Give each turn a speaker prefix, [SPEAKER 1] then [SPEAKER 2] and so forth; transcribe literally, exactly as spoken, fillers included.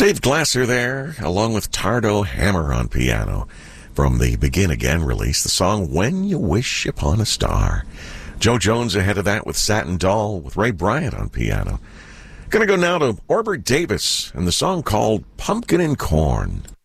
[SPEAKER 1] Dave Glasser there, along with Tardo Hammer on piano. From the Begin Again release, the song When You Wish Upon a Star. Joe Jones ahead of that with Satin Doll, with Ray Bryant on piano. Gonna go now to Orbert Davis and the song called Pumpkin and Corn.